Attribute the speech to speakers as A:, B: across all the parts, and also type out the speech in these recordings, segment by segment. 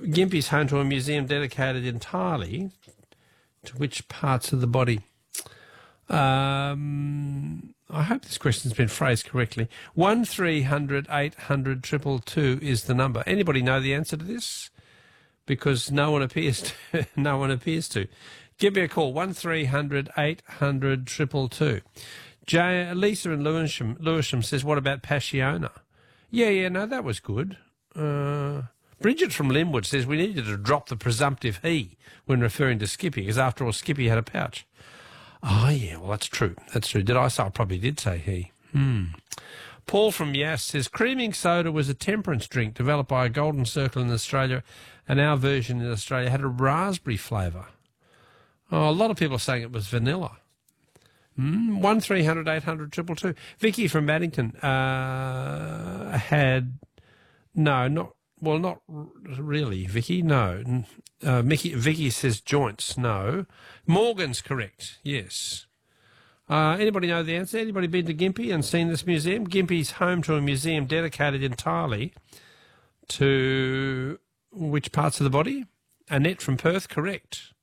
A: Gympie's home to a museum dedicated entirely to which parts of the body? I hope this question's been phrased correctly. 1300 800 222 is the number. Anybody know the answer to this? Because no one appears to. No one appears to. Give me a call, 1300 800 222. Lisa in Lewisham says, what about Passiona? Yeah, no, that was good. Bridget from Linwood says we needed to drop the presumptive he when referring to Skippy, because after all, Skippy had a pouch. Oh, yeah, well, that's true. That's true. Did I say? I probably did say he. Paul from Yass says creaming soda was a temperance drink developed by a Golden Circle in Australia, and our version in Australia had a raspberry flavour. Oh, a lot of people are saying it was vanilla. 1300 800 222. Vicky from Maddington had... No, not... Well, not really, Vicky, no. Vicky says joints, no. Morgan's correct, yes. Anybody know the answer? Anybody been to Gympie and seen this museum? Gympie's home to a museum dedicated entirely to which parts of the body? Annette from Perth, correct.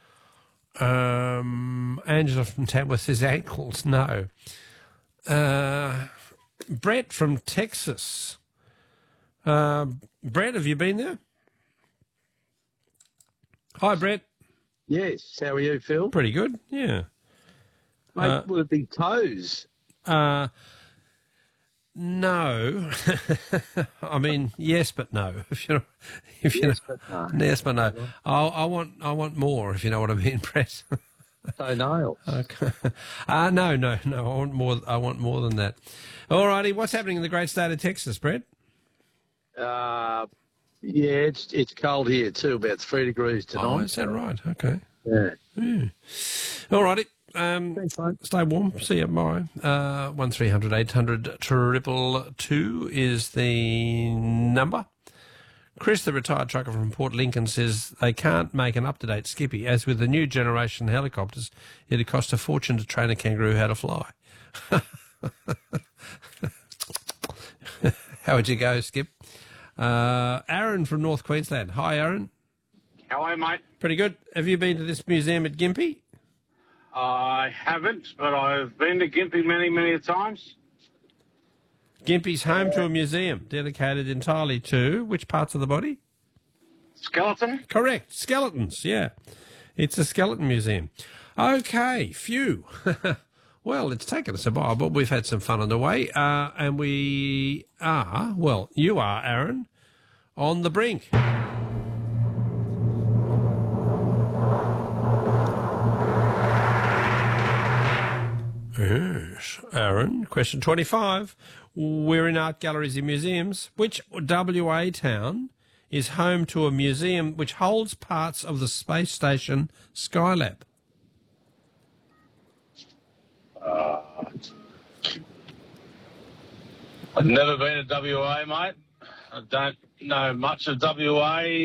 A: Angela from Tamworth says ankles, no. Brett from Texas. Brett, have you been there? Hi, Brett.
B: Yes, how are you, Phil?
A: Pretty good, yeah.
B: Mate, would it be toes?
A: No. I mean, yes, but no. Yes, but no. I want more, if you know what I mean, Brett.
B: So nails.
A: Okay. No. I want more than that. All righty. What's happening in the great state of Texas, Brett?
B: Yeah, it's cold here too, about 3 degrees tonight.
A: Oh, is that right? Okay.
B: Yeah.
A: All righty.
B: Thanks, mate.
A: Stay warm. See you tomorrow. 1300 800 222 is the number. Chris, the retired trucker from Port Lincoln, says they can't make an up-to-date Skippy. As with the new generation helicopters, it'd cost a fortune to train a kangaroo how to fly. How would you go, Skip? Aaron from North Queensland. Hi, Aaron.
C: How are you, mate?
A: Pretty good. Have you been to this museum at Gympie?
C: I haven't, but I've been to Gympie many, many times.
A: Gympie's home to a museum dedicated entirely to which parts of the body?
C: Skeleton?
A: Correct. Skeletons, yeah. It's a skeleton museum. Okay, phew. Well, it's taken us a while, but we've had some fun on the way. And we are, well, you are, Aaron, on the brink. Yes, Aaron. Question 25. We're in art galleries and museums. Which WA town is home to a museum which holds parts of the space station Skylab?
C: I've never been to WA, mate. I don't know much of WA.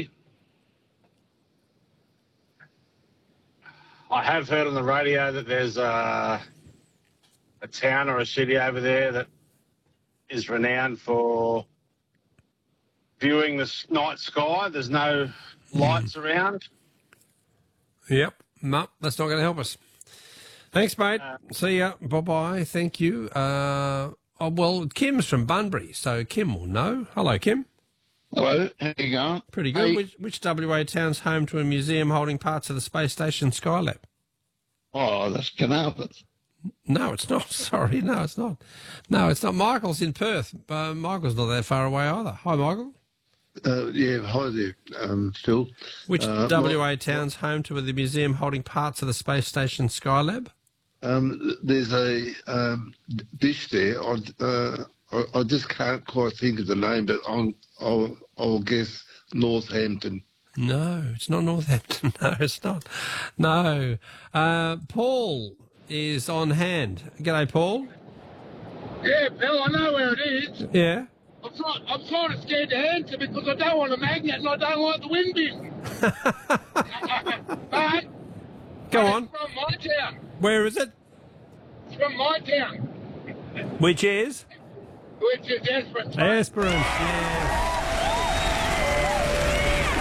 C: I have heard on the radio that there's a town or a city over there that is renowned for viewing the night sky. There's no lights around.
A: Yep. No, that's not going to help us. Thanks, mate. See ya. Bye-bye. Thank you. Well, Kim's from Bunbury, so Kim will know. Hello, Kim.
D: Hello, how you going?
A: Pretty good.
D: Hey.
A: Which WA town's home to a museum holding parts of the space station Skylab?
D: Oh, that's Carnarvon.
A: No, it's not. Sorry, no, it's not. No, it's not. Michael's in Perth. Michael's not that far away either. Hi, Michael.
D: Yeah, hi there, Phil.
A: Which WA town's home to the museum holding parts of the space station Skylab?
D: There's a dish there. I just can't quite think of the name, but I'll guess Northampton.
A: No, it's not Northampton. No, it's not. No. Paul is on hand. G'day, Paul.
E: Yeah, Bill, I know where it is.
A: Yeah.
E: I'm sort of scared to answer because I don't want a magnet and I don't like the wind business. But
A: Go on.
E: It's from my town.
A: Where is it?
E: It's from my town,
A: Which is?
E: which is Esperance.
A: Esperance, yeah.